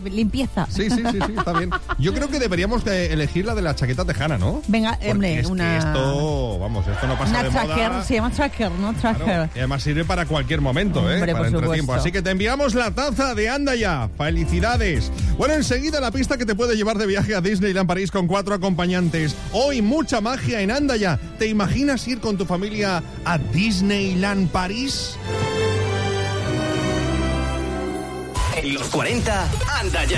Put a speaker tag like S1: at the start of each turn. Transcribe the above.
S1: limpieza.
S2: Sí, está bien. Yo creo que deberíamos de elegir la de la chaqueta tejana, ¿no?
S1: Venga, hombre,
S2: es que esto no pasa de
S1: tracker,
S2: moda.
S1: se llama tracker, ¿no? Tracker.
S2: Claro, y además sirve para cualquier momento,
S1: Hombre,
S2: para
S1: por
S2: entretiempo.
S1: supuesto.
S2: Así que te enviamos la taza de Anda Ya. ¡Felicidades! Bueno, enseguida la pista que te puede llevar de viaje a Disneyland París con 4 acompañantes. Hoy mucha magia en Anda Ya. ¿Te imaginas ir con tu familia a Disneyland París?
S3: En los 40, Anda Ya.